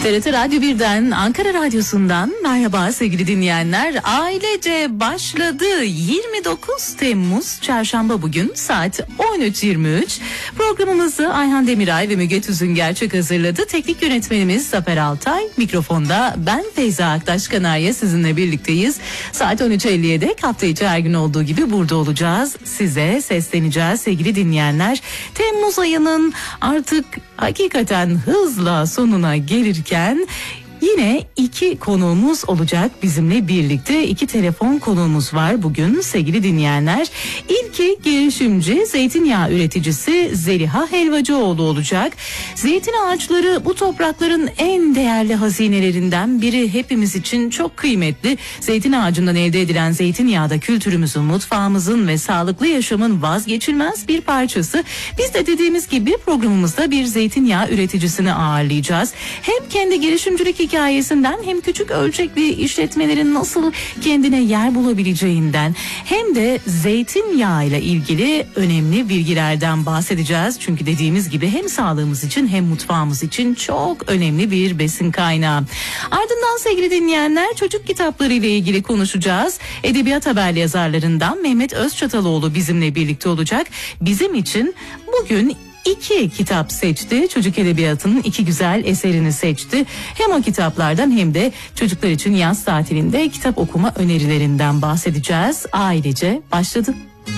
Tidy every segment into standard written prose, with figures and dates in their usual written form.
TRT Radyo 1'den, Ankara Radyosu'ndan merhaba sevgili dinleyenler. Ailece başladı. 29 Temmuz Çarşamba bugün saat 13.23. Programımızı Ayhan Demiray ve Müge Tüzün Gerçek hazırladı. Teknik yönetmenimiz Zafer Altay. Mikrofonda ben Feyza Aktaş Kanarya sizinle birlikteyiz. Saat 13.50'ye dek hafta içi her gün olduğu gibi burada olacağız. Size sesleneceğiz sevgili dinleyenler. Temmuz ayının artık hakikaten hızla sonuna gelirken yine iki konuğumuz olacak bizimle birlikte. İki telefon konuğumuz var bugün sevgili dinleyenler. İlki girişimci, zeytinyağı üreticisi Zeliha Helvacıoğlu olacak. Zeytin ağaçları bu toprakların en değerli hazinelerinden biri, hepimiz için çok kıymetli. Zeytin ağacından elde edilen zeytinyağı da kültürümüzün, mutfağımızın ve sağlıklı yaşamın vazgeçilmez bir parçası. Biz de dediğimiz gibi programımızda bir zeytinyağı üreticisini ağırlayacağız. Hem kendi girişimcilik hikayesinden hem küçük ölçekli işletmelerin nasıl kendine yer bulabileceğinden hem de zeytinyağı ile ilgili önemli bilgilerden bahsedeceğiz. Çünkü dediğimiz gibi hem sağlığımız için hem mutfağımız için çok önemli bir besin kaynağı. Ardından sevgili dinleyenler çocuk kitapları ile ilgili konuşacağız. Edebiyat haberli yazarlarından Mehmet Özçataloğlu bizimle birlikte olacak. Bizim için bugün 2 kitap seçti. Çocuk edebiyatının 2 güzel eserini seçti. Hem o kitaplardan hem de çocuklar için yaz tatilinde kitap okuma önerilerinden bahsedeceğiz. Ailece başladı.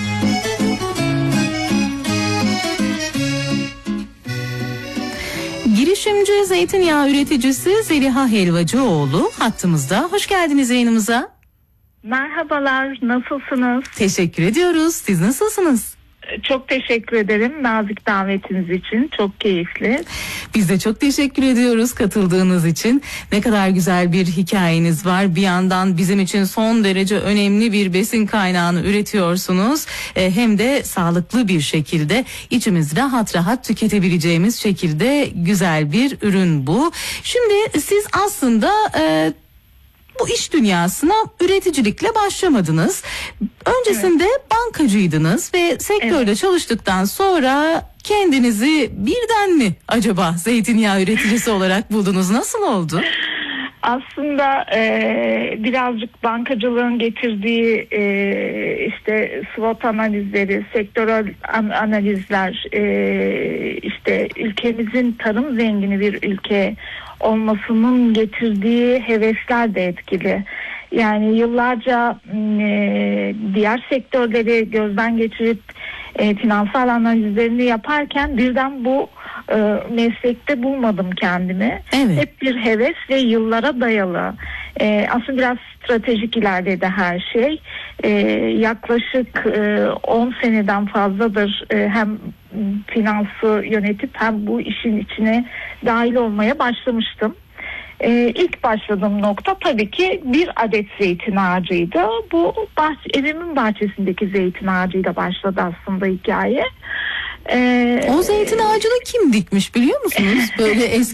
Girişimci, zeytinyağı üreticisi Zeliha Helvacıoğlu hattımızda. Hoş geldiniz yayınımıza. Merhabalar, nasılsınız? Teşekkür ediyoruz. Siz nasılsınız? Çok teşekkür ederim nazik davetiniz için. Çok keyifli. Biz de çok teşekkür ediyoruz katıldığınız için. Ne kadar güzel bir hikayeniz var. Bir yandan bizim için son derece önemli bir besin kaynağını üretiyorsunuz. Hem de sağlıklı bir şekilde içimiz rahat rahat tüketebileceğimiz şekilde güzel bir ürün bu. Şimdi siz aslında bu iş dünyasına üreticilikle başlamadınız. Öncesinde bankacıydınız ve sektörde çalıştıktan sonra kendinizi birden mi acaba zeytinyağı üreticisi olarak buldunuz? Nasıl oldu? Aslında birazcık bankacılığın getirdiği işte SWOT analizleri, sektörel analizler, işte ülkemizin tarım zengini bir ülke olmasının getirdiği hevesler de etkili. Yani yıllarca diğer sektörleri gözden geçirip finansal analizlerini yaparken birden bu meslekte bulmadım kendimi. Evet. Hep bir heves ve yıllara dayalı. Aslında biraz stratejik ilerledi her şey. Yaklaşık 10 seneden fazladır hem finansı yönetip hem bu işin içine dahil olmaya başlamıştım. İlk başladığım nokta tabii ki bir adet zeytin ağacıydı. Bu evimin bahçesindeki zeytin ağacıyla başladı aslında hikaye. O zeytin ağacını kim dikmiş biliyor musunuz? Böyle eski